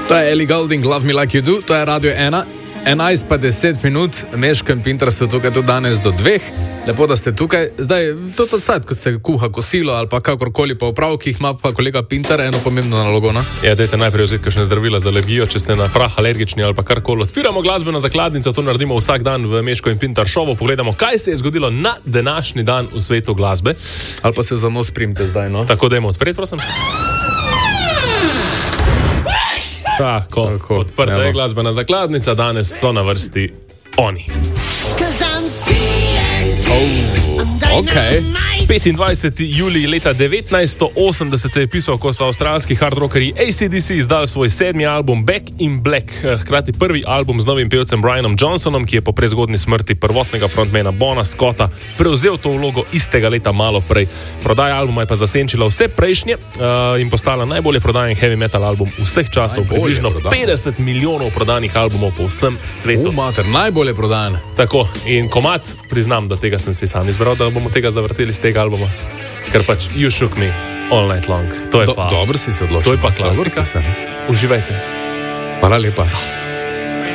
To je Ellie Goulding, Love Me Like You Do, to je Radio 1. 11 pa 10 minut, Meško in Pintar so tukaj tudi danes do 2. Lepo, da ste tukaj. Zdaj, to je sad, ko se kuha kosilo ali pa kakorkoli po opravkih, ima pa kolega Pintar eno pomembno nalogo, no? Ja, dajte najprej vzeti kakšne zdravila za alergijo, če ste na prah alergični ali pa karkoli. Odpiramo glasbeno zakladnico, to naredimo vsak dan v Meško in Pintar šovu. Pogledamo, kaj se je zgodilo na današnji dan v svetu glasbe. Ali pa se za nos primite zdaj, no? Tako, dajmo odpreti, prosim. Tako. Odprta je glasbena zakladnica, danes so na vrsti oni. Okay. 25. julij leta 1980 se je pisal, ko so avstralski hard rockerji AC/DC izdali svoj 7. album Back in Black, hkrati prvi album z novim pevcem Brianom Johnsonom, ki je po prezgodni smrti prvotnega frontmana Bona Scotta prevzel to vlogo istega leta malo prej. Prodaja albuma je pa zasenčila vse prejšnje in postala najbolje prodajen heavy metal album vseh časov, približno 50 milijonov prodanih albumov po vsem svetu. Najbolje prodajen. Tako, in komad, priznam, da tega sem si sam izbral, da bomo tega zavrteli z tega albuma, ker pač You Shook Me All Night Long. To je pa dobro si se odločil. To je pa klasika. Uživajte. Hvala lepa.